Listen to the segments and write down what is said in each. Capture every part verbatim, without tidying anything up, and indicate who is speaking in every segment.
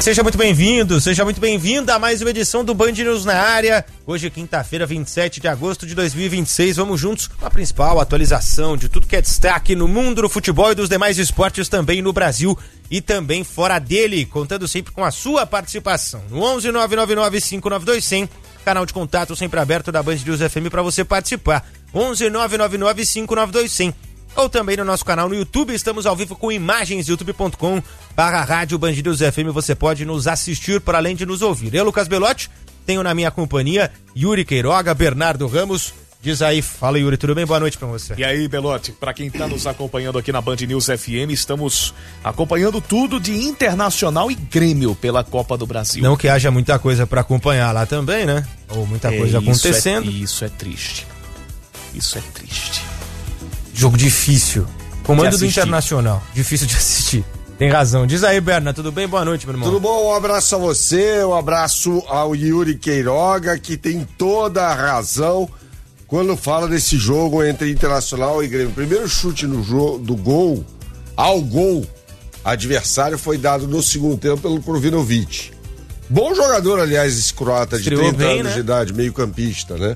Speaker 1: seja muito bem-vindo, seja muito bem-vinda a mais uma edição do Band News na área. Hoje, quinta-feira, vinte e sete de agosto de dois mil e vinte e seis, vamos juntos com a principal atualização de tudo que é destaque no mundo do futebol e dos demais esportes também no Brasil e também fora dele, contando sempre com a sua participação. No onze nove nove nove cinco nove dois zero zero, canal de contato sempre aberto da Band News F M para você participar. onze nove nove nove cinco nove dois zero zero. Ou também no nosso canal no YouTube, estamos ao vivo com imagens, youtube ponto com barra rádio Band News F M, você pode nos assistir por além de nos ouvir. Eu, Lucas Belotti, tenho na minha companhia Yuri Queiroga, Bernardo Ramos. Diz aí, fala Yuri, tudo bem? Boa noite pra você.
Speaker 2: E aí, Belotti, pra quem tá nos acompanhando aqui na Band News F M, estamos acompanhando tudo de Internacional e Grêmio pela Copa do Brasil.
Speaker 1: Não que haja muita coisa pra acompanhar lá também, né? Ou muita coisa é, acontecendo.
Speaker 2: Isso é, isso é triste. Isso é triste.
Speaker 1: Jogo difícil. Comando do Internacional. Difícil de assistir. Tem razão. Diz aí, Berna, tudo bem? Boa noite, meu irmão.
Speaker 3: Tudo bom? Um abraço a você, um abraço ao Yuri Queiroga, que tem toda a razão quando fala desse jogo entre Internacional e Grêmio. Primeiro chute no jogo, do gol, ao gol adversário, foi dado no segundo tempo pelo Krovinovic. Bom jogador, aliás, esse croata de
Speaker 1: Estreou
Speaker 3: trinta
Speaker 1: bem,
Speaker 3: anos
Speaker 1: né?
Speaker 3: de idade, meio campista, né?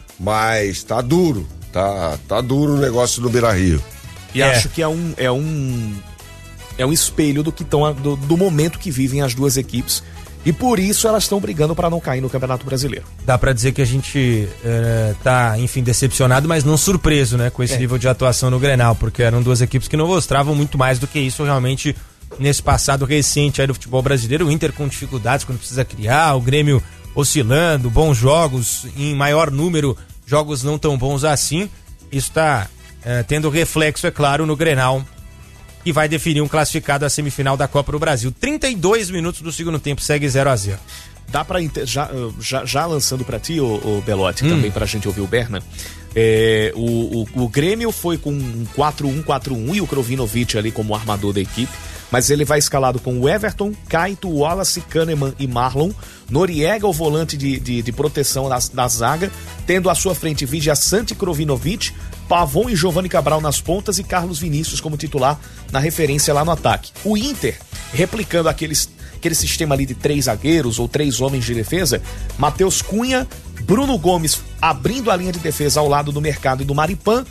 Speaker 3: Mas tá duro. Tá, tá duro o negócio do Beira-Rio.
Speaker 2: E é. acho que é um, é um é um espelho do que tão, do, do momento que vivem as duas equipes. E por isso elas estão brigando para não cair no Campeonato Brasileiro.
Speaker 1: Dá pra dizer que a gente é, tá, enfim, decepcionado, mas não surpreso, né? Com esse é. nível de atuação no Grenal, porque eram duas equipes que não mostravam muito mais do que isso realmente nesse passado recente aí do futebol brasileiro. O Inter com dificuldades quando precisa criar, o Grêmio oscilando, bons jogos, em maior número, jogos não tão bons assim. Isso está é, tendo reflexo, é claro, no Grenal, que vai definir um classificado à semifinal da Copa do Brasil. trinta e dois minutos do segundo tempo, segue zero a zero.
Speaker 2: Dá pra, já, já, já lançando pra ti, o, o Belotti, hum. também pra gente ouvir o Berna, é, o, o, o Grêmio foi com um quatro um quatro um e o Krovinovic ali como armador da equipe, mas ele vai escalado com o Everton, Caito, Wallace, Kahneman e Marlon, Noriega, o volante de, de, de proteção da, da zaga, tendo à sua frente Vidia Sante, Krovinovic, Pavon e Giovanni Cabral nas pontas e Carlos Vinícius como titular na referência lá no ataque. O Inter, replicando aqueles, aquele sistema ali de três zagueiros ou três homens de defesa, Matheus Cunha, Bruno Gomes abrindo a linha de defesa ao lado do Mercado e do Maripan,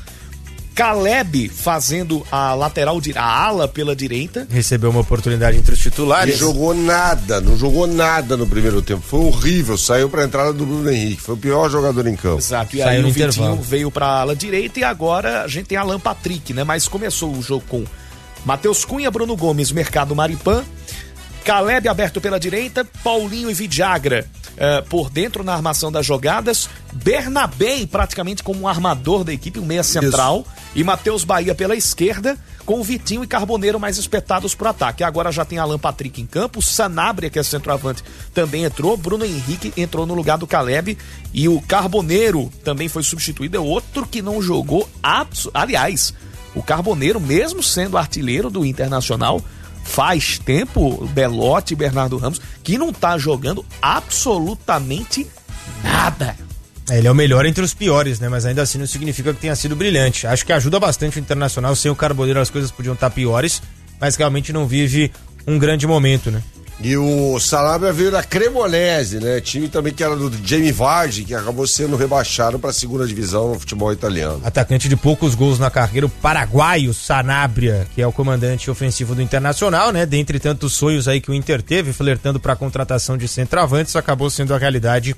Speaker 2: Caleb fazendo a lateral, a ala pela direita.
Speaker 1: Recebeu uma oportunidade entre os titulares.
Speaker 3: Ele jogou nada, não jogou nada no primeiro tempo. Foi horrível, saiu pra entrada do Bruno Henrique. Foi o pior jogador em campo.
Speaker 2: Exato, e
Speaker 1: saiu
Speaker 2: aí o Vitinho
Speaker 1: intervalo.
Speaker 2: Veio pra ala direita e agora a gente tem Alan Patrick, né? Mas começou o jogo com Matheus Cunha, Bruno Gomes, Mercado, Maripan, Caleb aberto pela direita, Paulinho e Vidagra uh, por dentro na armação das jogadas, Bernabé praticamente como um armador da equipe, um meia central, isso. E Matheus Bahia pela esquerda, com o Vitinho e Carboneiro mais espetados pro ataque. Agora já tem Alan Patrick em campo, Sanabria, que é centroavante, também entrou, Bruno Henrique entrou no lugar do Caleb e o Carboneiro também foi substituído, é outro que não jogou, abs... aliás, o Carboneiro, mesmo sendo artilheiro do Internacional, faz tempo, Belotti e Bernardo Ramos, que não tá jogando absolutamente nada.
Speaker 1: É, ele é o melhor entre os piores, né? Mas ainda assim não significa que tenha sido brilhante. Acho que ajuda bastante o Internacional. Sem o Carboneiro as coisas podiam estar piores, mas realmente não vive um grande momento, né?
Speaker 3: E o Sanabria veio da Cremonese, né? Time também que era do Jamie Vardy, que acabou sendo rebaixado para a segunda divisão no futebol italiano.
Speaker 1: Atacante de poucos gols na carreira, o paraguaio Sanabria, que é o comandante ofensivo do Internacional, né? Dentre tantos sonhos aí que o Inter teve, flertando para a contratação de centroavantes, acabou sendo a realidade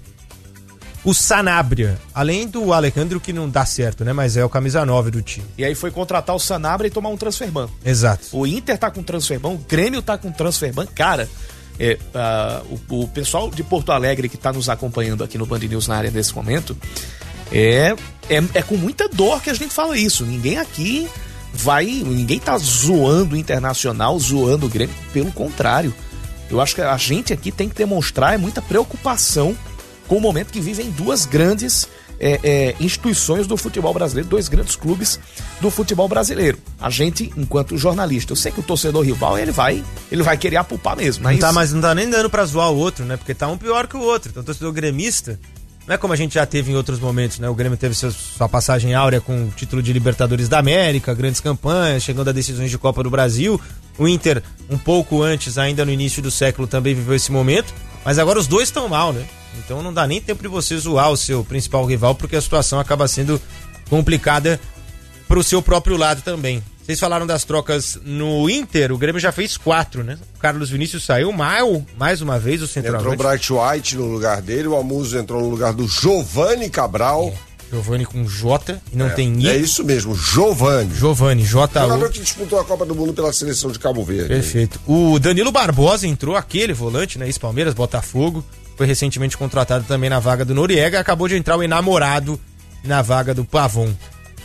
Speaker 1: o Sanabria, além do Alejandro, que não dá certo, né? Mas é o camisa nove do time.
Speaker 2: E aí foi contratar o Sanabria e tomar um transferban.
Speaker 1: Exato.
Speaker 2: O Inter tá com transferban, o Grêmio tá com transferban. Cara, é, uh, o, o pessoal de Porto Alegre que tá nos acompanhando aqui no Band News na área nesse momento, é, é, é com muita dor que a gente fala isso. Ninguém aqui vai, ninguém tá zoando o Internacional, zoando o Grêmio. Pelo contrário, eu acho que a gente aqui tem que demonstrar muita preocupação com o momento que vivem duas grandes é, é, instituições do futebol brasileiro, dois grandes clubes do futebol brasileiro. A gente, enquanto jornalista, eu sei que o torcedor rival, ele vai, ele vai querer apupar mesmo.
Speaker 1: Não
Speaker 2: mas
Speaker 1: tá, mas não tá nem dando pra zoar o outro, né? Porque tá um pior que o outro. Então o torcedor gremista Não é como a gente já teve em outros momentos, né? O Grêmio teve seu, sua passagem áurea com o título de Libertadores da América, grandes campanhas, chegando a decisões de Copa do Brasil. O Inter, um pouco antes, ainda no início do século, também viveu esse momento. Mas agora os dois estão mal, né? Então não dá nem tempo de você zoar o seu principal rival, porque a situação acaba sendo complicada pro seu próprio lado também. Vocês falaram das trocas no Inter, o Grêmio já fez quatro, né? O Carlos Vinícius saiu, Mal, mais uma vez, o centroavante.
Speaker 3: Entrou o Bright White no lugar dele, o Amuso entrou no lugar do Giovani Cabral.
Speaker 1: É, Giovani com J e não
Speaker 3: é,
Speaker 1: tem I.
Speaker 3: É isso mesmo, Giovani.
Speaker 1: Giovani, J U.
Speaker 3: Jogador que disputou a Copa do Mundo pela seleção de Cabo Verde.
Speaker 1: Perfeito. O Danilo Barbosa entrou, aquele volante, né? Ex-Palmeiras, Botafogo. Foi recentemente contratado também na vaga do Noriega. Acabou de entrar o enamorado na vaga do Pavon.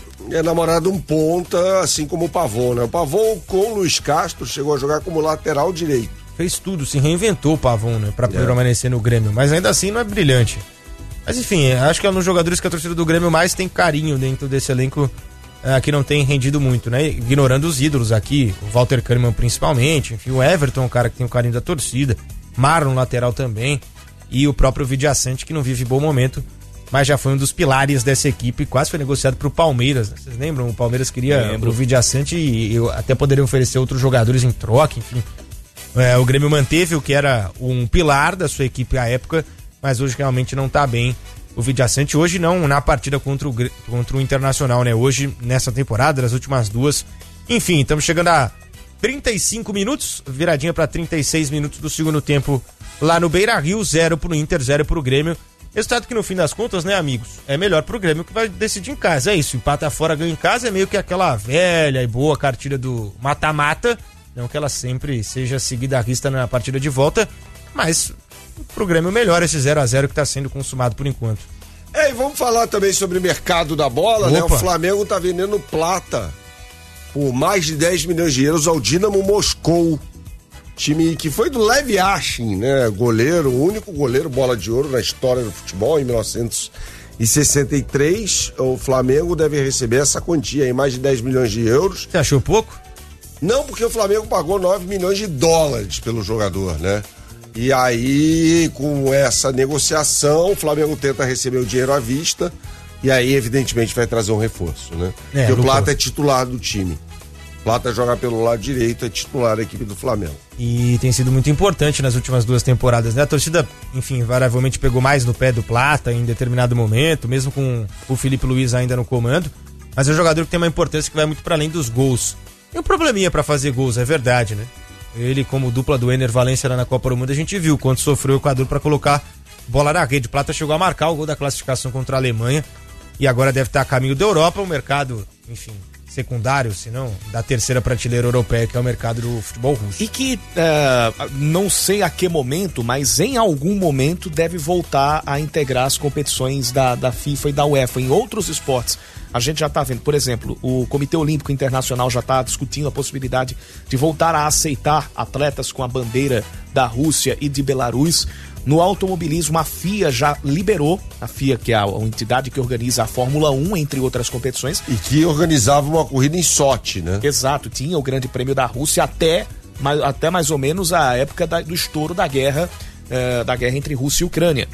Speaker 3: É namorado um ponta, assim como o Pavon, né? O Pavon com o Luiz Castro chegou a jogar como lateral direito.
Speaker 1: Fez tudo, se reinventou o Pavon, né? Pra
Speaker 3: é.
Speaker 1: permanecer no Grêmio. Mas ainda assim não é brilhante. Mas enfim, acho que é um dos jogadores que a torcida do Grêmio mais tem carinho dentro desse elenco uh, que não tem rendido muito, né? Ignorando os ídolos aqui, o Walter Kahneman principalmente, enfim, o Everton, um cara que tem o carinho da torcida, Marlon, lateral também, e o próprio Vidiaçante, que não vive bom momento, mas já foi um dos pilares dessa equipe, quase foi negociado pro Palmeiras, né? Vocês lembram? O Palmeiras queria Lembro. o Vidiaçante e, e até poderia oferecer outros jogadores em troca, enfim. É, o Grêmio manteve o que era um pilar da sua equipe à época, mas hoje realmente não tá bem o Vidiaçante. Hoje não na partida contra o, contra o Internacional, né? Hoje, nessa temporada, das últimas duas. Enfim, estamos chegando a trinta e cinco minutos, viradinha para trinta e seis minutos do segundo tempo lá no Beira-Rio, zero pro Inter, zero pro Grêmio. Resultado que no fim das contas, né, amigos, é melhor pro Grêmio que vai decidir em casa. É isso, empata fora, ganha em casa, é meio que aquela velha e boa cartilha do mata-mata. Não que ela sempre seja seguida à vista na partida de volta, mas pro Grêmio melhor esse zero a zero que tá sendo consumado por enquanto.
Speaker 3: É, e vamos falar também sobre o mercado da bola, Opa. né? O Flamengo tá vendendo plata por mais de dez milhões de euros ao Dinamo Moscou. Time que foi do Lev Yashin, né? Goleiro, o único goleiro bola de ouro na história do futebol, em mil novecentos e sessenta e três. O Flamengo deve receber essa quantia aí, mais de dez milhões de euros.
Speaker 1: Você achou pouco?
Speaker 3: Não, porque o Flamengo pagou nove milhões de dólares pelo jogador, né? E aí, com essa negociação, o Flamengo tenta receber o dinheiro à vista e aí, evidentemente, vai trazer um reforço, né? É, porque o Plata é titular do time. Plata joga pelo lado direito, é titular da equipe do Flamengo.
Speaker 1: E tem sido muito importante nas últimas duas temporadas, né? A torcida, enfim, variavelmente pegou mais no pé do Plata em determinado momento, mesmo com o Felipe Luiz ainda no comando. Mas é um jogador que tem uma importância que vai muito para além dos gols. Tem um probleminha para fazer gols, é verdade, né? Ele, como dupla do Ener Valencia lá na Copa do Mundo, a gente viu quanto sofreu o Equador para colocar bola na rede. Plata chegou a marcar o gol da classificação contra a Alemanha e agora deve estar a caminho da Europa, o mercado, enfim, secundário, se não, da terceira prateleira europeia, que é o mercado do futebol russo.
Speaker 2: E que, uh, não sei a que momento, mas em algum momento deve voltar a integrar as competições da, da FIFA e da UEFA em outros esportes. A gente já está vendo, por exemplo, o Comitê Olímpico Internacional já está discutindo a possibilidade de voltar a aceitar atletas com a bandeira da Rússia e de Belarus. No automobilismo, a F I A já liberou, a F I A, que é a, a entidade que organiza a Fórmula um, entre outras competições.
Speaker 3: E que organizava uma corrida em Sochi, né?
Speaker 2: Exato, tinha o Grande Prêmio da Rússia até, até mais ou menos a época da, do estouro da guerra, eh, da guerra entre Rússia e Ucrânia.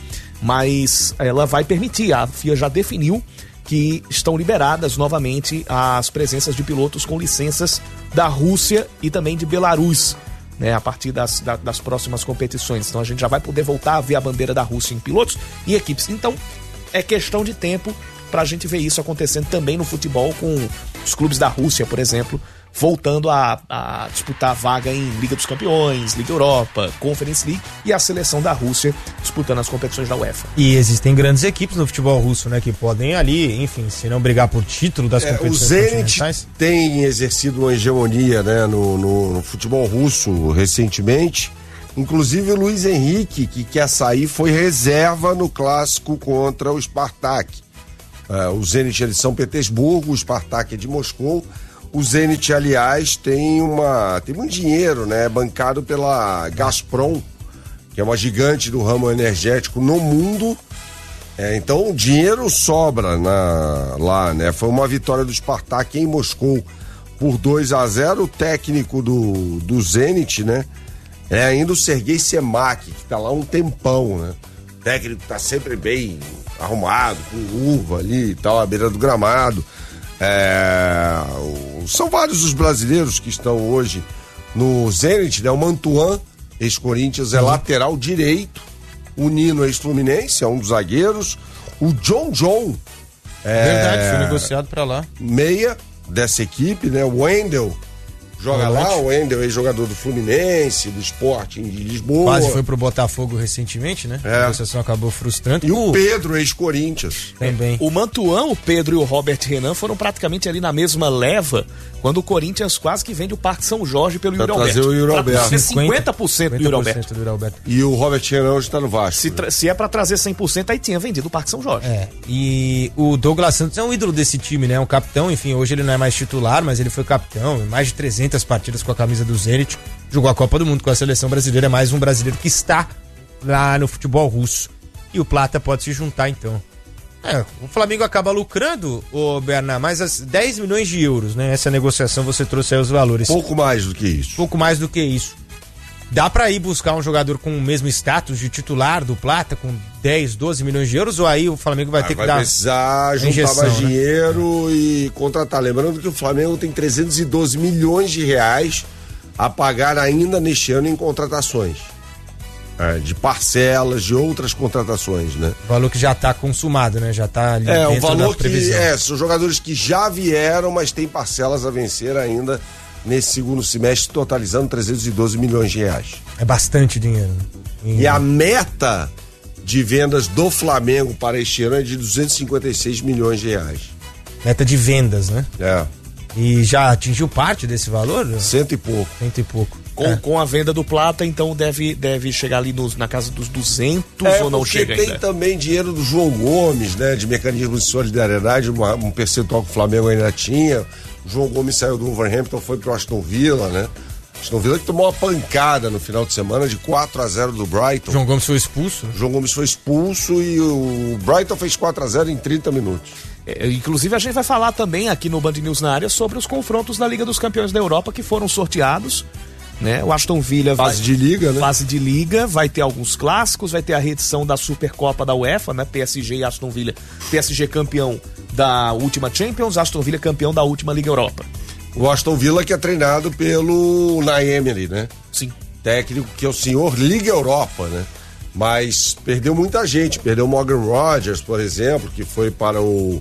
Speaker 2: Mas ela vai permitir, a F I A já definiu que estão liberadas novamente as presenças de pilotos com licenças da Rússia e também de Belarus, né, a partir das, da, das próximas competições. Então a gente já vai poder voltar a ver a bandeira da Rússia em pilotos e equipes. Então é questão de tempo para a gente ver isso acontecendo também no futebol, com os clubes da Rússia, por exemplo, voltando a, a disputar vaga em Liga dos Campeões, Liga Europa, Conference League, e a seleção da Rússia disputando as competições da UEFA.
Speaker 1: E existem grandes equipes no futebol russo, né, que podem ali, enfim, se não brigar por título das é, competições continentais.
Speaker 3: O Zenit tem exercido uma hegemonia, né, no, no, no futebol russo recentemente. Inclusive o Luiz Henrique, que quer sair, foi reserva no clássico contra o Spartak. É, o Zenit é de São Petersburgo, o Spartak é de Moscou. O Zenit, aliás, tem uma tem muito dinheiro, né? Bancado pela Gazprom, que é uma gigante do ramo energético no mundo. É, então o dinheiro sobra na, lá, né? Foi uma vitória do Spartak em Moscou por dois a zero. O técnico do, do Zenit, né? É ainda o Sergei Semak, que tá lá um tempão, né? O técnico tá sempre bem arrumado, com uva ali e tal, à beira do gramado. É, o, são vários os brasileiros que estão hoje no Zenit, né? O Mantuan, ex-Corinthians, é uhum. lateral direito. O Nino, ex-Fluminense, é um dos zagueiros. O John John. É,
Speaker 1: Verdade, foi negociado pra lá.
Speaker 3: Meia dessa equipe, né? O Wendel joga Verdade. lá, o Wendel é jogador do Fluminense, do Sporting de Lisboa.
Speaker 1: Quase foi pro Botafogo recentemente, né? É. A negociação acabou frustrante.
Speaker 3: E o, o Pedro, ex-Corinthians.
Speaker 2: Também. O Mantuan, o Pedro e o Robert Renan foram praticamente ali na mesma leva, quando o Corinthians quase que vende o Parque São Jorge pelo Yuri Alberto.
Speaker 3: Trazer o Yuri Alberto.
Speaker 2: cinquenta por cento do Yuri Alberto.
Speaker 3: E o Robert Renan hoje tá no Vasco.
Speaker 2: Se, tra- se é pra trazer cem por cento, aí tinha vendido o Parque São Jorge.
Speaker 1: É. E o Douglas Santos é um ídolo desse time, né? Um capitão, enfim, hoje ele não é mais titular, mas ele foi capitão em mais de trezentas partidas com a camisa do Zenit, jogou a Copa do Mundo com a seleção brasileira, é mais um brasileiro que está lá no futebol russo. E o Plata pode se juntar então. É, o Flamengo acaba lucrando, ô Bernard, mais as dez milhões de euros, né? Essa negociação você trouxe aí os valores.
Speaker 3: Pouco mais do que isso.
Speaker 1: Pouco mais do que isso. Dá pra ir buscar um jogador com o mesmo status de titular do Plata, com dez, doze milhões de euros, ou aí o Flamengo vai ah, ter
Speaker 3: vai
Speaker 1: que dar...
Speaker 3: Vai precisar juntar injeção, mais né? dinheiro e contratar. Lembrando que o Flamengo tem trezentos e doze milhões de reais a pagar ainda neste ano em contratações. É, de parcelas, de outras contratações, né?
Speaker 1: O valor que já está consumado, né? Já está ali
Speaker 3: é,
Speaker 1: dentro
Speaker 3: o valor
Speaker 1: da previsão.
Speaker 3: Que, é, são jogadores que já vieram, mas tem parcelas a vencer ainda nesse segundo semestre, totalizando trezentos e doze milhões de reais.
Speaker 1: É bastante dinheiro.
Speaker 3: E, e a meta de vendas do Flamengo para este ano é de duzentos e cinquenta e seis milhões de reais.
Speaker 1: Meta de vendas, né?
Speaker 3: É.
Speaker 1: E já atingiu parte desse valor?
Speaker 3: Cento e pouco.
Speaker 1: Cento e pouco.
Speaker 2: Com, é. com a venda do Plata, então deve, deve chegar ali nos, na casa dos duzentos
Speaker 3: é,
Speaker 2: ou não chega
Speaker 3: tem
Speaker 2: ainda?
Speaker 3: Tem também dinheiro do João Gomes, né? De mecanismo de solidariedade, uma, um percentual que o Flamengo ainda tinha. O João Gomes saiu do Wolverhampton, foi pro Aston Villa, né? Aston Villa que tomou uma pancada no final de semana de quatro a zero do Brighton.
Speaker 1: João Gomes foi expulso?
Speaker 3: João Gomes foi expulso e o Brighton fez quatro a zero em trinta minutos.
Speaker 2: É, inclusive a gente vai falar também aqui no Band News na área sobre os confrontos da Liga dos Campeões da Europa que foram sorteados, né? O Aston Villa
Speaker 3: fase vai, de liga, né?
Speaker 2: Fase de liga, vai ter alguns clássicos, vai ter a reedição da Supercopa da UEFA, né? P S G e Aston Villa. P S G campeão da última Champions, Aston Villa campeão da última Liga Europa.
Speaker 3: O Aston Villa que é treinado pelo Unai Emery, né?
Speaker 2: Sim.
Speaker 3: Técnico que é o senhor Liga Europa, né? Mas perdeu muita gente, perdeu o Morgan Rogers, por exemplo, que foi para o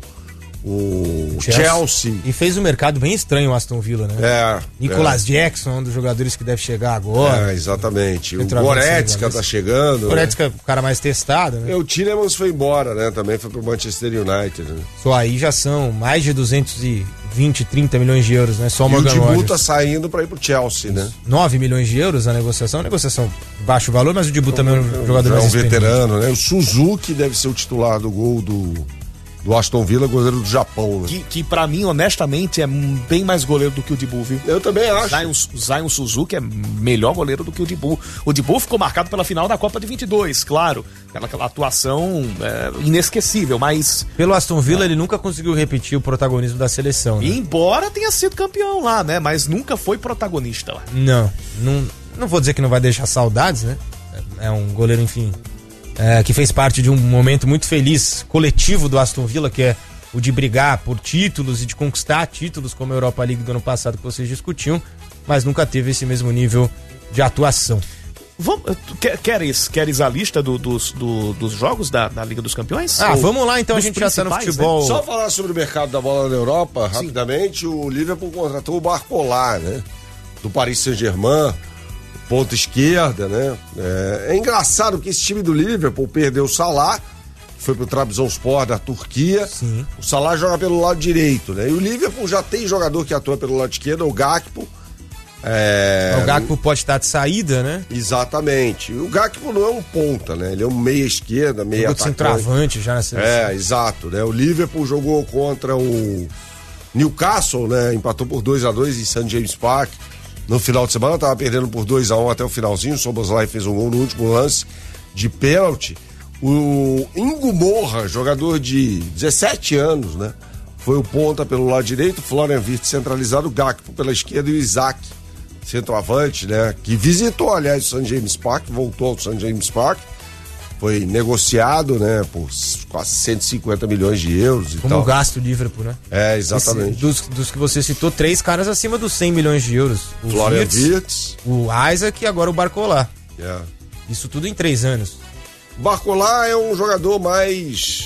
Speaker 3: o Chelsea. Chelsea.
Speaker 1: E fez um mercado bem estranho o Aston Villa, né?
Speaker 3: É.
Speaker 1: Nicolas
Speaker 3: é.
Speaker 1: Jackson, um dos jogadores que deve chegar agora.
Speaker 3: É, exatamente. O Goretzka tá chegando.
Speaker 1: O Goretzka, né? O cara mais testado, né?
Speaker 3: E o Tielemans foi embora, né? Também foi pro Manchester United, né?
Speaker 1: Só aí já são mais de duzentos e vinte, trinta milhões de euros, né? Só o Morgan
Speaker 3: Rogers. E o Dibu
Speaker 1: Rogers.
Speaker 3: tá saindo pra ir pro Chelsea, né?
Speaker 1: nove milhões de euros a negociação. Negociação de baixo valor, mas o Dibu também é um jogador
Speaker 3: já
Speaker 1: mais
Speaker 3: é um veterano, né? O Suzuki deve ser o titular do gol do... do Aston Villa, goleiro do Japão, né?
Speaker 2: Que, que pra mim, honestamente, é bem mais goleiro do que o Dibu, viu?
Speaker 3: Eu também acho.
Speaker 2: Zion, Zion Suzuki é melhor goleiro do que o Dibu. O Dibu ficou marcado pela final da Copa de vinte e dois, claro. Aquela, aquela atuação é, inesquecível, mas...
Speaker 1: Pelo Aston Villa, é. ele nunca conseguiu repetir o protagonismo da seleção, né?
Speaker 2: Embora tenha sido campeão lá, né? Mas nunca foi protagonista lá.
Speaker 1: Não, não, não vou dizer que não vai deixar saudades, né? É um goleiro, enfim... É, que fez parte de um momento muito feliz, coletivo do Aston Villa, que é o de brigar por títulos e de conquistar títulos, como a Europa League do ano passado que vocês discutiam, mas nunca teve esse mesmo nível de atuação.
Speaker 2: Vamos, queres, queres a lista do, dos, do, dos jogos da, da Liga dos Campeões?
Speaker 1: Ah, Ou vamos lá então, a gente já tá no futebol.
Speaker 3: Né? Só falar sobre o mercado da bola na Europa, Sim. rapidamente, o Liverpool contratou o Barcola, né? Do Paris Saint-Germain, ponta esquerda, né? É, é engraçado que esse time do Liverpool perdeu o Salah, que foi pro Trabzonspor da Turquia.
Speaker 1: Sim.
Speaker 3: O Salah joga pelo lado direito, né? E o Liverpool já tem jogador que atua pelo lado esquerdo, o Gakpo. É...
Speaker 1: O Gakpo pode estar de saída, né?
Speaker 3: Exatamente. O Gakpo não é um ponta, né? Ele é um meia esquerda, meia atacante.
Speaker 1: Centroavante já na seleção.
Speaker 3: É, exato, né? O Liverpool jogou contra o Newcastle, né? Empatou por dois a dois em Saint James Park. No final de semana, tava perdendo por dois a um até o finalzinho. O Szoboszlai fez um gol no último lance de pênalti. O Ingo Morra, jogador de dezessete anos, né? Foi o ponta pelo lado direito, Florian Wirtz centralizado, o Gakpo pela esquerda e o Isaac, centroavante, né? Que visitou, aliás, o Saint James Park, voltou ao Saint James Park. foi negociado, né, por quase cento e cinquenta milhões de euros e
Speaker 1: Como
Speaker 3: tal.
Speaker 1: gasto o Liverpool, né?
Speaker 3: É, exatamente.
Speaker 1: Esse, dos, dos que você citou, três caras acima dos cem milhões de euros. O
Speaker 3: Florian
Speaker 1: Wirtz,
Speaker 3: Wirtz.
Speaker 1: o Isaac e agora o Barcola.
Speaker 3: É.
Speaker 1: Isso tudo em três anos.
Speaker 3: O Barcola é um jogador mais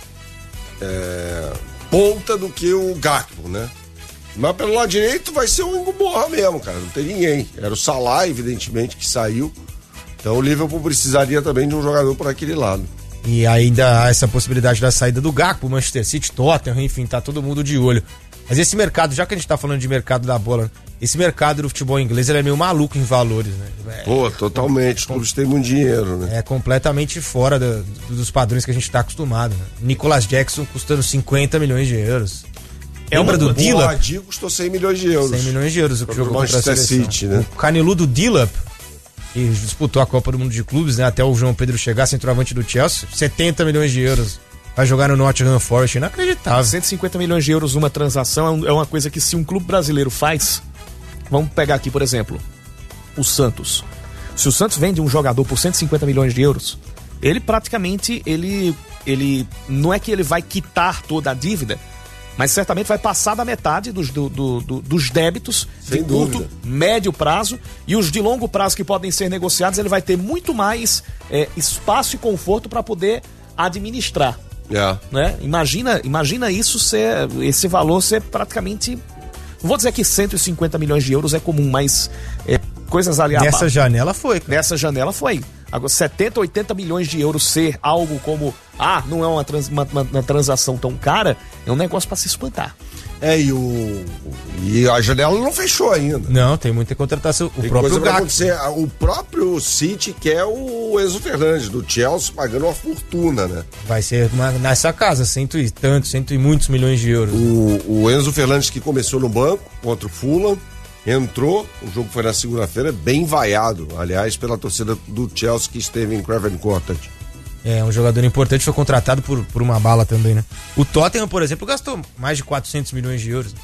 Speaker 3: é, ponta do que o Gakpo, né? Mas pelo lado direito vai ser o Ingo Borra mesmo, cara. Não tem ninguém. Era o Salah, evidentemente, que saiu. Então o Liverpool precisaria também de um jogador por aquele lado.
Speaker 1: E ainda há essa possibilidade da saída do Gakpo, Manchester City, Tottenham, enfim, tá todo mundo de olho. Mas esse mercado, já que a gente tá falando de mercado da bola, esse mercado do futebol inglês, ele é meio maluco em valores, né? É,
Speaker 3: Pô, totalmente. Os clubes têm muito dinheiro, né?
Speaker 1: É completamente fora do, do, dos padrões que a gente tá acostumado, né? Nicolas Jackson custando cinquenta milhões de euros.
Speaker 2: É
Speaker 1: Lembra do
Speaker 3: O
Speaker 1: Dilap?
Speaker 3: Adi custou cem milhões de euros.
Speaker 1: cem milhões de euros o que
Speaker 3: Contra
Speaker 1: jogou
Speaker 3: o
Speaker 1: contra a
Speaker 3: Manchester
Speaker 1: seleção.
Speaker 3: City, né?
Speaker 1: O caneludo Dilap, que disputou a Copa do Mundo de Clubes, né? Até o João Pedro chegar, centroavante do Chelsea, setenta milhões de euros. Vai jogar no Nottingham Forest, inacreditável.
Speaker 2: cento e cinquenta milhões de euros numa transação é uma coisa que se um clube brasileiro faz, vamos pegar aqui, por exemplo, o Santos. Se o Santos vende um jogador por cento e cinquenta milhões de euros, ele praticamente, ele, ele não é que ele vai quitar toda a dívida, mas certamente vai passar da metade dos, do, do, do, dos débitos
Speaker 3: Sem
Speaker 2: de curto,
Speaker 3: dúvida.
Speaker 2: médio prazo, e os de longo prazo que podem ser negociados, ele vai ter muito mais é, espaço e conforto para poder administrar.
Speaker 3: É.
Speaker 2: Né? Imagina, imagina isso ser, esse valor ser praticamente, não vou dizer que cento e cinquenta milhões de euros é comum, mas é, coisas ali
Speaker 1: Nessa
Speaker 2: abaixo.
Speaker 1: janela foi. Cara.
Speaker 2: Nessa janela foi. Agora, setenta, oitenta milhões de euros ser algo como, ah, não é uma, trans, uma, uma, uma transação tão cara, é um negócio para se espantar.
Speaker 3: É, e, o, e a janela não fechou ainda.
Speaker 1: Não, tem muita contratação. O
Speaker 3: Tem
Speaker 1: próprio
Speaker 3: coisa pra
Speaker 1: Gakpo.
Speaker 3: acontecer. O próprio City quer o Enzo Fernandes, do Chelsea, pagando uma fortuna, né?
Speaker 1: Vai ser uma, nessa casa, cento e tantos, cento e muitos milhões de euros.
Speaker 3: O, o Enzo Fernandes, que começou no banco contra o Fulham, entrou, o jogo foi na segunda-feira, bem vaiado, aliás, pela torcida do Chelsea que esteve em Craven Cottage.
Speaker 1: É, um jogador importante, foi contratado por, por uma bala também, né? O Tottenham, por exemplo, gastou mais de quatrocentos milhões de euros.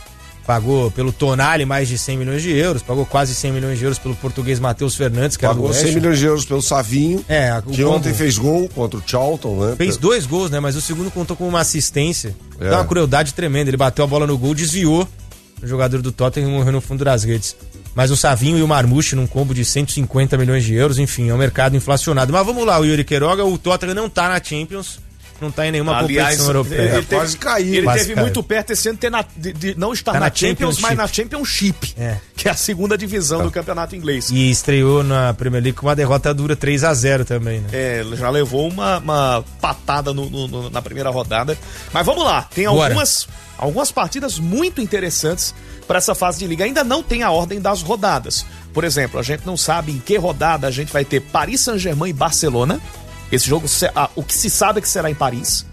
Speaker 1: Pagou pelo Tonali mais de cem milhões de euros, pagou quase cem milhões de euros pelo português Matheus Fernandes, que
Speaker 3: Pagou
Speaker 1: era do
Speaker 3: cem
Speaker 1: West.
Speaker 3: milhões de euros pelo Savinho,
Speaker 1: É, o
Speaker 3: que
Speaker 1: combo.
Speaker 3: ontem fez gol contra o Charlton, né?
Speaker 1: Fez dois gols, né? Mas o segundo contou com uma assistência.
Speaker 3: É.
Speaker 1: Então, uma crueldade tremenda. Ele bateu a bola no gol, desviou. O jogador do Tottenham morreu no fundo das redes. Mas o Savinho e o Marmouche num combo de cento e cinquenta milhões de euros, enfim, é um mercado inflacionado. Mas vamos lá, o Yuri Queiroga, o Tottenham não tá na Champions, não tá em nenhuma
Speaker 2: Aliás,
Speaker 1: competição europeia.
Speaker 2: ele
Speaker 3: É, quase caiu.
Speaker 2: Ele
Speaker 1: Quase
Speaker 2: teve
Speaker 1: caiu.
Speaker 2: muito perto esse ano de, ter na- de- de não estar
Speaker 1: Tá
Speaker 2: na,
Speaker 1: na
Speaker 2: Champions, mas
Speaker 1: Championship.
Speaker 2: na Championship,
Speaker 1: É.
Speaker 2: que é a segunda divisão do campeonato inglês.
Speaker 1: E estreou na Premier League com uma derrota dura três a zero também, né?
Speaker 2: É, já levou uma, uma patada no- no- no- na primeira rodada. Mas vamos lá, tem
Speaker 1: Bora.
Speaker 2: algumas, algumas partidas muito interessantes para essa fase de liga. Ainda não tem a ordem das rodadas. Por exemplo, a gente não sabe em que rodada a gente vai ter Paris Saint-Germain e Barcelona. Esse jogo, se- ah, o que se sabe é que será em Paris.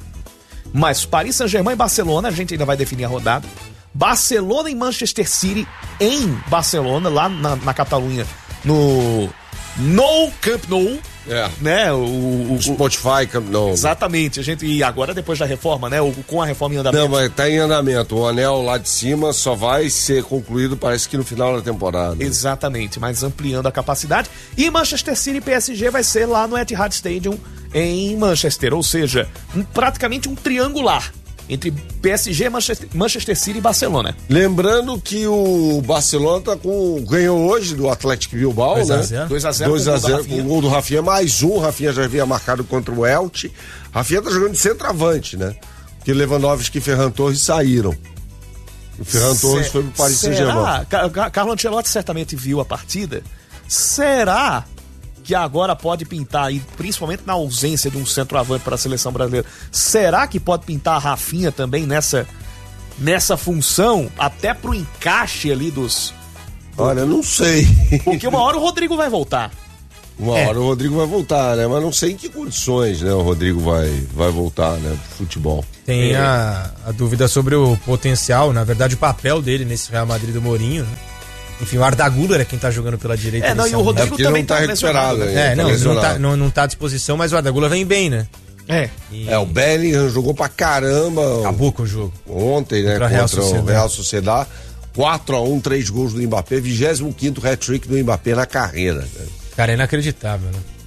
Speaker 2: Mas Paris Saint-Germain e Barcelona, a gente ainda vai definir a rodada. Barcelona e Manchester City em Barcelona, lá na, na Catalunha, no No Camp Nou,
Speaker 3: É.
Speaker 2: né? O, o- o-
Speaker 3: Spotify, não.
Speaker 2: exatamente. A gente, e agora, depois da reforma, né? O, com a reforma em andamento.
Speaker 3: Não, mas tá em andamento. O anel lá de cima só vai ser concluído, parece que no final da temporada.
Speaker 2: Exatamente, mas ampliando a capacidade. E Manchester City e P S G vai ser lá no Etihad Stadium em Manchester, ou seja, um- praticamente um triangular entre P S G, Manchester, Manchester City e Barcelona.
Speaker 3: Lembrando que o Barcelona tá com, ganhou hoje do Atlético Bilbao,
Speaker 1: dois a
Speaker 3: né?
Speaker 1: zero.
Speaker 2: dois a zero
Speaker 3: dois
Speaker 2: com o
Speaker 3: a
Speaker 2: gol da
Speaker 3: zero com
Speaker 2: Rafinha.
Speaker 3: o gol do Rafinha, mais um. O Rafinha já havia marcado contra o Elche. Rafinha tá jogando de centroavante, né? Porque Lewandowski e Ferran Torres saíram. O Ferran Torres
Speaker 2: Se-
Speaker 3: foi pro Paris
Speaker 2: será?
Speaker 3: Saint-Germain.
Speaker 2: Ca- Ca- Carlo Ancelotti certamente viu a partida. Será que agora pode pintar, aí, principalmente na ausência de um centroavante para a seleção brasileira, será que pode pintar a Rafinha também nessa, nessa função, até pro encaixe ali dos...
Speaker 3: Olha, não sei.
Speaker 2: Porque uma hora o Rodrigo vai voltar.
Speaker 3: Uma
Speaker 1: É.
Speaker 3: hora o Rodrigo vai voltar, né? Mas não sei em que condições, né? O Rodrigo vai, vai voltar, né? Pro futebol.
Speaker 1: Tem
Speaker 2: É.
Speaker 1: a, a dúvida sobre o potencial, na verdade, o papel dele nesse Real Madrid do Mourinho, né? Enfim, o Arda Güler é quem tá jogando pela direita.
Speaker 2: É, não,
Speaker 1: nesse
Speaker 2: e o
Speaker 1: momento.
Speaker 3: É
Speaker 2: Rodrigo
Speaker 3: porque
Speaker 2: também
Speaker 3: não tá
Speaker 2: tá
Speaker 3: recuperado,
Speaker 2: lesionado,
Speaker 3: né?
Speaker 1: É,
Speaker 3: Tá
Speaker 1: não, não
Speaker 3: lesionado.
Speaker 1: tá, não, não tá à disposição, mas o Arda Güler vem bem, né?
Speaker 2: É.
Speaker 1: E
Speaker 3: É, o Bellingham jogou pra caramba
Speaker 1: acabou com o jogo.
Speaker 3: ontem, né?
Speaker 1: Contra a
Speaker 3: Contra,
Speaker 1: Real
Speaker 3: o
Speaker 1: Sociedad.
Speaker 3: Real Sociedad. quatro a um, três gols do Mbappé, vigésimo quinto hat-trick do Mbappé na carreira. Né?
Speaker 1: Cara, é inacreditável, né?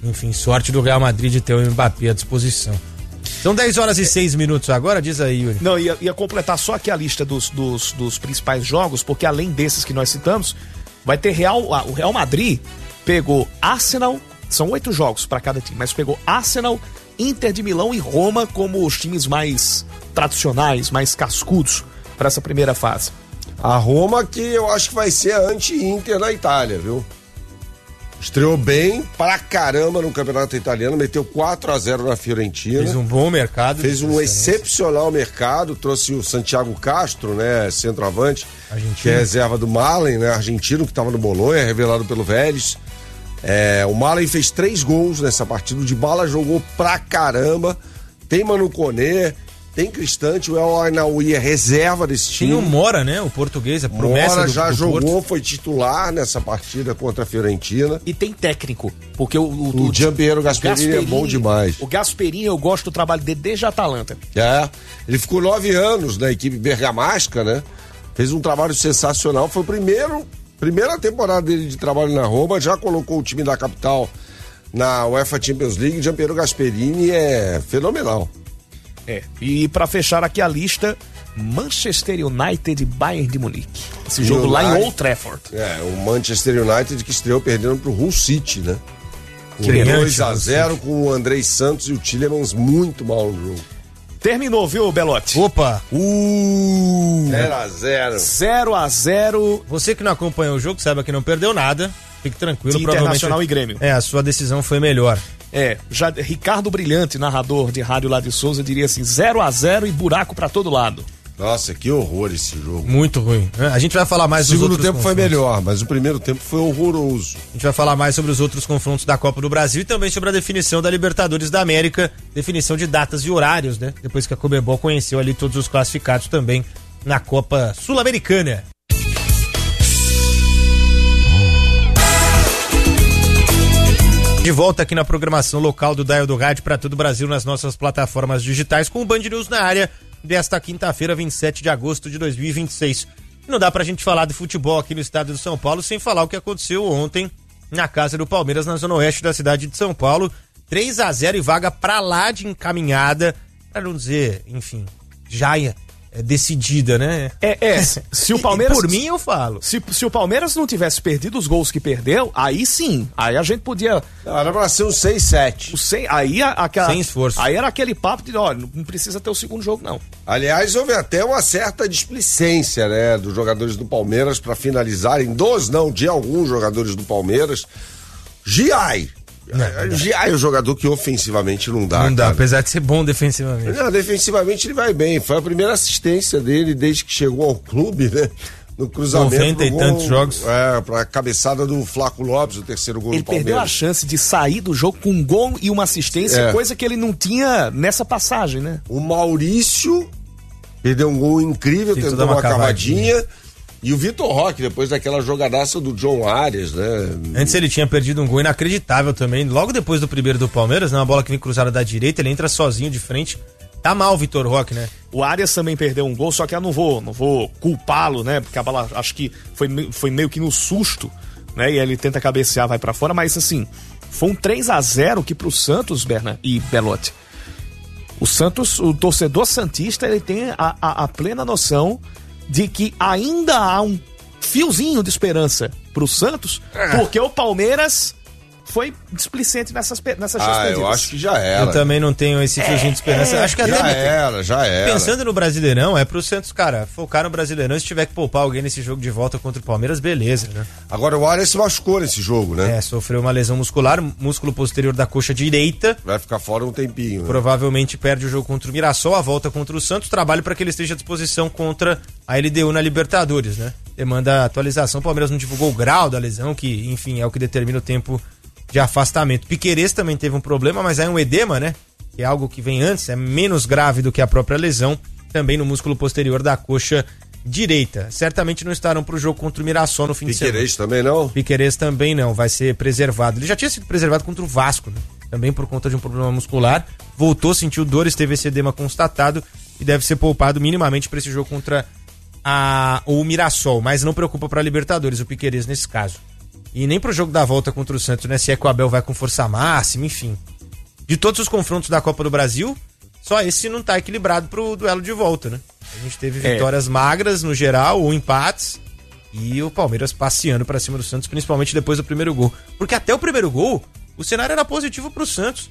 Speaker 1: enfim, sorte do Real Madrid de ter o Mbappé à disposição. São dez horas e seis minutos agora, diz aí, Yuri.
Speaker 2: Não, ia, ia completar só aqui a lista dos, dos, dos principais jogos, porque além desses que nós citamos, vai ter Real, o Real Madrid pegou Arsenal, são oito jogos para cada time, mas pegou Arsenal, Inter de Milão e Roma como os times mais tradicionais, mais cascudos para essa primeira fase.
Speaker 3: A Roma que eu acho que vai ser a anti-Inter na Itália, viu? Estreou bem pra caramba no campeonato italiano, meteu quatro a zero na Fiorentina.
Speaker 1: Fez um bom mercado.
Speaker 3: Fez um excepcional mercado, trouxe o Santiago Castro, né, centroavante, argentino, que é reserva do Malen, né, argentino, que estava no Bolonha, revelado pelo Vélez. É, o Malen fez três gols nessa partida, o Dybala jogou pra caramba, tem Manu Koné, tem Cristante, o El Ainaoui é reserva desse time.
Speaker 1: Tem o Mora, né? O português, a promessa
Speaker 3: Mora
Speaker 1: do,
Speaker 3: já
Speaker 1: do
Speaker 3: jogou,
Speaker 1: Porto.
Speaker 3: foi titular nessa partida contra a Fiorentina.
Speaker 2: E tem técnico, porque o...
Speaker 3: O, o Gianpiero Gasperini é bom demais.
Speaker 2: O Gasperini, eu gosto do trabalho dele desde a Atalanta.
Speaker 3: É, ele ficou nove anos na equipe bergamasca, né? Fez um trabalho sensacional, foi o primeiro, primeira temporada dele de trabalho na Roma, já colocou o time da capital na UEFA Champions League. O Gianpiero Gasperini é fenomenal.
Speaker 2: É, e pra fechar aqui a lista, Manchester United e Bayern de Munique. Esse jogo
Speaker 3: United,
Speaker 2: lá em Old Trafford.
Speaker 3: É, o Manchester United que estreou perdendo pro Hull City, né? dois a zero com o Andrei Santos e o Tielemans muito mal no jogo.
Speaker 2: Terminou, viu, Belotti?
Speaker 1: Opa!
Speaker 3: Uh, zero a zero.
Speaker 2: zero a zero.
Speaker 1: Você que não acompanhou o jogo, saiba que não perdeu nada. Fique tranquilo,
Speaker 2: de Internacional e Grêmio.
Speaker 1: É, a sua decisão foi melhor.
Speaker 2: É, já Ricardo Brilhante, narrador de rádio lá de Souza, diria assim, zero a zero e buraco pra todo lado.
Speaker 3: Nossa, que horror esse jogo.
Speaker 1: Muito ruim. A gente vai falar mais
Speaker 3: dos outros
Speaker 1: confrontos.
Speaker 3: O segundo tempo foi melhor, mas o primeiro tempo foi horroroso.
Speaker 1: A gente vai falar mais sobre os outros confrontos da Copa do Brasil e também sobre a definição da Libertadores da América, definição de datas e horários, né? Depois que a Conmebol conheceu ali todos os classificados também na Copa Sul-Americana. De volta aqui na programação local do Dial do Rádio para todo o Brasil nas nossas plataformas digitais com o Band News na área desta quinta-feira, vinte e sete de agosto de dois mil e vinte e seis. E não dá pra gente falar de futebol aqui no estado de São Paulo sem falar o que aconteceu ontem na casa do Palmeiras, na zona oeste da cidade de São Paulo. três a zero e vaga pra lá de encaminhada, pra não dizer, enfim, já é decidida, né?
Speaker 2: É, é. Se o Palmeiras...
Speaker 1: E por mim eu falo.
Speaker 2: Se, se o Palmeiras não tivesse perdido os gols que perdeu, aí sim. Aí a gente podia...
Speaker 3: Não, era pra ser um seis sete.
Speaker 2: O seis, aí a, a,
Speaker 1: Sem esforço.
Speaker 2: Aí era aquele papo de, ó, não precisa ter o segundo jogo, não.
Speaker 3: Aliás, houve até uma certa displicência, né, dos jogadores do Palmeiras pra finalizarem, dos não, de alguns jogadores do Palmeiras. Giai. Giai é um jogador que ofensivamente não dá,
Speaker 1: Não dá,
Speaker 3: cara.
Speaker 1: apesar de ser bom defensivamente.
Speaker 3: Não, defensivamente ele vai bem. Foi a primeira assistência dele desde que chegou ao clube, né? No cruzamento.
Speaker 1: noventa e
Speaker 3: gol,
Speaker 1: tantos jogos.
Speaker 3: É, pra cabeçada do Flaco Lopes, o terceiro gol
Speaker 2: ele
Speaker 3: do Palmeiras.
Speaker 2: Ele perdeu a chance de sair do jogo com um gol e uma assistência,
Speaker 3: É.
Speaker 2: coisa que ele não tinha nessa passagem, né?
Speaker 3: O Maurício perdeu um gol incrível,
Speaker 1: Tentou
Speaker 3: tentou
Speaker 1: dar
Speaker 3: uma,
Speaker 1: uma
Speaker 3: cavadinha.
Speaker 1: cavadinha.
Speaker 3: E o Vitor Roque, depois daquela jogadaça do John Arias, né?
Speaker 1: Antes ele tinha perdido um gol inacreditável também. Logo depois do primeiro do Palmeiras, né, uma bola que vem cruzada da direita, ele entra sozinho de frente. Tá mal o Vitor Roque, né?
Speaker 2: O Arias também perdeu um gol, só que eu não vou, não vou culpá-lo, né? Porque a bola, acho que foi, me- foi meio que no susto, né? E aí ele tenta cabecear, vai pra fora, mas assim, foi um três a zero que pro Santos, Berna e Belotti. O Santos, o torcedor santista, ele tem a, a, a plena noção de que ainda há um fiozinho de esperança pro Santos, porque o Palmeiras foi displicente nessas, pe- nessas
Speaker 3: Ah,
Speaker 2: chances
Speaker 3: eu
Speaker 2: perdidas.
Speaker 3: acho que já era.
Speaker 1: Eu também não tenho esse fiozinho de esperança. Acho que até
Speaker 3: Já era, já era.
Speaker 1: pensando no Brasileirão, é pro Santos, cara, focar no Brasileirão. Se tiver que poupar alguém nesse jogo de volta contra o Palmeiras, beleza, né?
Speaker 3: Agora o Arias se machucou nesse jogo, né?
Speaker 1: É, sofreu uma lesão muscular, músculo posterior da coxa direita.
Speaker 3: Vai ficar fora um tempinho. Né?
Speaker 1: Provavelmente perde o jogo contra o Mirassol, a volta contra o Santos, trabalho para que ele esteja à disposição contra a L D U na Libertadores, né? Demanda atualização, o Palmeiras não divulgou o grau da lesão, que, enfim, é o que determina o tempo de afastamento. Piquerez também teve um problema, mas é um edema, né? Que é algo que vem antes, é menos grave do que a própria lesão, também no músculo posterior da coxa direita. Certamente não estarão pro jogo contra o Mirassol no fim de semana.
Speaker 3: Piquerez também não?
Speaker 1: Piquerez também não, vai ser preservado. Ele já tinha sido preservado contra o Vasco, né? Também por conta de um problema muscular. Voltou, sentiu dores, teve esse edema constatado e deve ser poupado minimamente para esse jogo contra a, o Mirassol. Mas não preocupa para a Libertadores, o Piquerez nesse caso. E nem pro jogo da volta contra o Santos, né? Se é que o Abel vai com força máxima, enfim. De todos os confrontos da Copa do Brasil, só esse não tá equilibrado pro duelo de volta, né? A gente teve vitórias é. magras no geral, ou empates, e o Palmeiras passeando pra cima do Santos, principalmente depois do primeiro gol. Porque até o primeiro gol, o cenário era positivo pro Santos.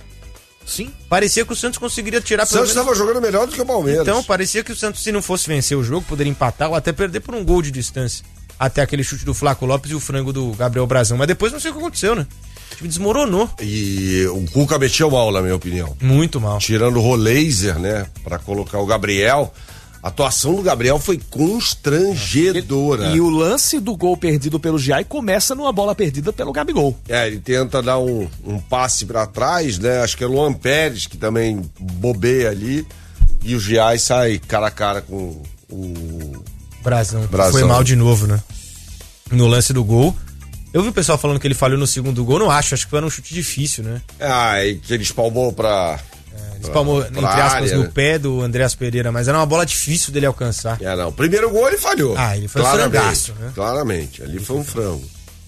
Speaker 1: Sim. Parecia que o Santos conseguiria tirar...
Speaker 3: O Santos estava jogando melhor do que o Palmeiras.
Speaker 1: Então, parecia que o Santos, se não fosse vencer o jogo, poderia empatar ou até perder por um gol de distância. Até aquele chute do Flaco Lopes e o frango do Gabriel Brazão. Mas depois não sei o que aconteceu, né? O time desmoronou.
Speaker 3: E o Cuca mexeu mal, na minha opinião.
Speaker 1: Muito mal.
Speaker 3: Tirando o Roleiser, né? Pra colocar o Gabriel. A atuação do Gabriel foi constrangedora.
Speaker 2: E, e o lance do gol perdido pelo Giai começa numa bola perdida pelo Gabigol.
Speaker 3: É, ele tenta dar um, um passe pra trás, né? Acho que é o Luan Pérez que também bobeia ali. E o Giai sai cara a cara com o...
Speaker 1: Brazão. Brazão. Foi mal de novo, né? No lance do gol. Eu vi o pessoal falando que ele falhou no segundo gol, não acho, acho que foi um chute difícil, né?
Speaker 3: Ah, e que ele espalmou pra...
Speaker 1: É, ele espalmou, pra, pra entre aspas, área, no né? pé do Andreas Pereira, mas era uma bola difícil dele alcançar.
Speaker 3: É, não. O primeiro gol ele falhou.
Speaker 1: Ah, ele foi um frangaço, né?
Speaker 3: Claramente, ali foi um frango.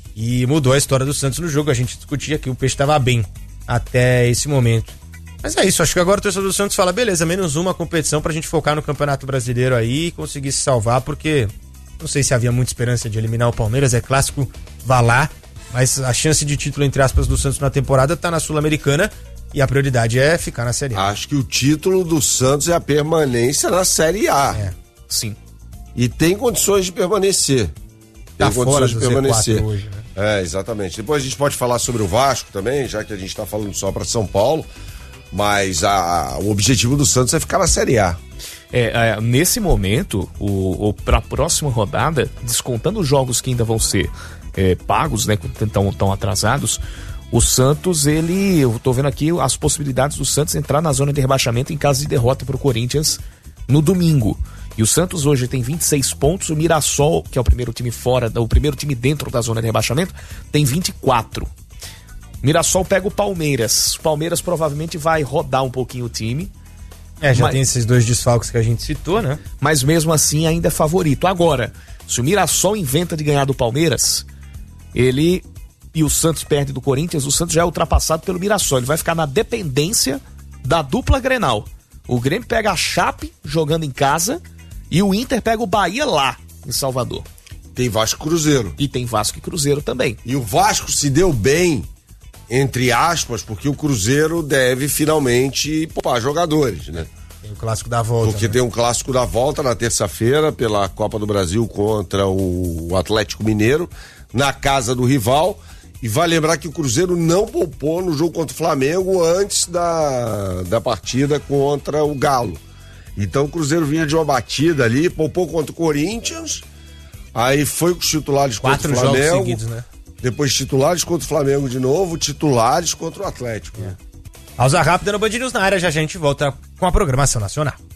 Speaker 1: E mudou a história do Santos no jogo, a gente discutia que o Peixe estava bem até esse momento. Mas é isso, acho que agora o torcedor do Santos fala, beleza, menos uma competição pra gente focar no Campeonato Brasileiro aí e conseguir se salvar, porque não sei se havia muita esperança de eliminar o Palmeiras, é clássico, vá lá, mas a chance de título, entre aspas, do Santos na temporada tá na Sul-Americana e a prioridade é ficar na Série A.
Speaker 3: Acho que o título do Santos é a permanência na Série A.
Speaker 1: É, sim.
Speaker 3: E tem condições de permanecer. Tem
Speaker 1: tá
Speaker 3: condições
Speaker 1: fora
Speaker 3: de
Speaker 1: do
Speaker 3: permanecer.
Speaker 1: Z quatro hoje, né?
Speaker 3: É, exatamente. Depois a gente pode falar sobre o Vasco também, já que a gente tá falando só pra São Paulo. Mas a, o objetivo do Santos é ficar na Série A.
Speaker 2: É, é, nesse momento, o, o, para a próxima rodada, descontando os jogos que ainda vão ser é, pagos, né, que estão tão atrasados, o Santos, ele, eu tô vendo aqui as possibilidades do Santos entrar na zona de rebaixamento em caso de derrota para o Corinthians no domingo. E o Santos hoje tem vinte e seis pontos, o Mirassol, que é o primeiro time fora, o primeiro time dentro da zona de rebaixamento, tem vinte e quatro. Mirassol pega o Palmeiras. O Palmeiras provavelmente vai rodar um pouquinho o time.
Speaker 1: É, já
Speaker 2: mas,
Speaker 1: tem esses dois desfalques que a gente citou, né?
Speaker 2: Mas mesmo assim ainda é favorito. Agora, se o Mirassol inventa de ganhar do Palmeiras, ele e o Santos perde do Corinthians, o Santos já é ultrapassado pelo Mirassol. Ele vai ficar na dependência da dupla Grenal. O Grêmio pega a Chape jogando em casa e o Inter pega o Bahia lá, em Salvador.
Speaker 3: Tem Vasco e Cruzeiro.
Speaker 2: E tem Vasco e Cruzeiro também.
Speaker 3: E o Vasco se deu bem, entre aspas, porque o Cruzeiro deve finalmente poupar jogadores, né?
Speaker 1: Tem o clássico da volta.
Speaker 3: Porque
Speaker 1: né?
Speaker 3: tem um clássico da volta na terça-feira pela Copa do Brasil contra o Atlético Mineiro, na casa do rival. E vai lembrar que o Cruzeiro não poupou no jogo contra o Flamengo antes da, da partida contra o Galo. Então o Cruzeiro vinha de uma batida ali, poupou contra o Corinthians, aí foi com os titulares
Speaker 1: Quatro
Speaker 3: contra o Flamengo.
Speaker 1: jogos seguidos, né?
Speaker 3: Depois titulares contra o Flamengo de novo, titulares contra o Atlético.
Speaker 1: É. Pausa rápida no Band News na área, já a gente volta com a programação nacional.